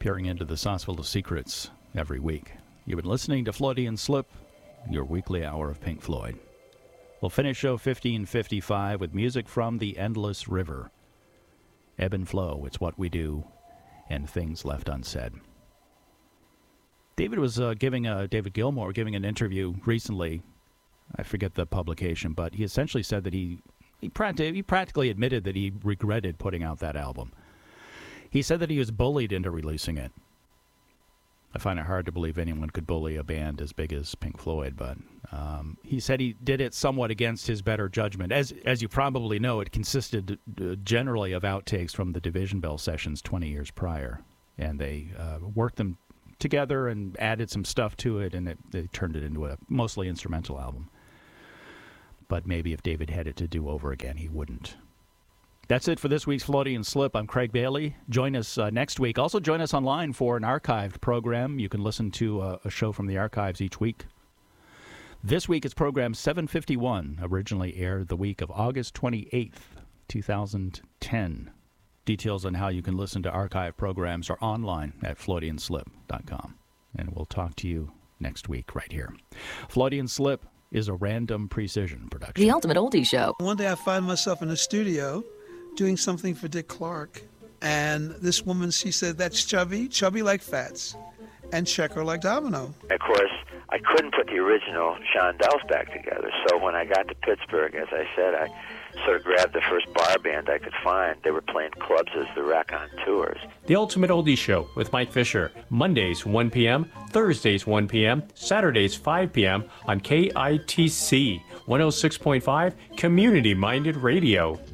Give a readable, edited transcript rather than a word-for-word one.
peering into the sauce full of secrets every week. You've been listening to Freudian Slip, your weekly hour of Pink Floyd. We'll finish show 1555 with music from The Endless River. Ebb and Flow, It's What We Do, and Things Left Unsaid. David Gilmour giving an interview recently. I forget the publication, but he essentially said that he practically admitted that he regretted putting out that album. He said that he was bullied into releasing it. I find it hard to believe anyone could bully a band as big as Pink Floyd, but he said he did it somewhat against his better judgment. As you probably know, it consisted generally of outtakes from the Division Bell sessions 20 years prior, and they worked them together and added some stuff to it, and they turned it into a mostly instrumental album. But maybe if David had it to do over again, he wouldn't. That's it for this week's Freudian Slip. I'm Craig Bailey. Join us next week. Also join us online for an archived program. You can listen to a show from the archives each week. This week is program 751, originally aired the week of August 28th, 2010. Details on how you can listen to archive programs are online at freudianslip.com. And we'll talk to you next week right here. Freudian Slip is a Random Precision production. The Ultimate Oldie Show. One day I find myself in the studio doing something for Dick Clark, and this woman, she said, that's chubby like Fats, and checker like Domino. Of course, I couldn't put the original Shondells back together, so when I got to Pittsburgh, as I said, I sort of grabbed the first bar band I could find. They were playing clubs as the Raconteurs. The Ultimate Oldie Show with Mike Fisher, Mondays 1 p.m., Thursdays 1 p.m., Saturdays 5 p.m. on KITC 106.5 Community Minded Radio.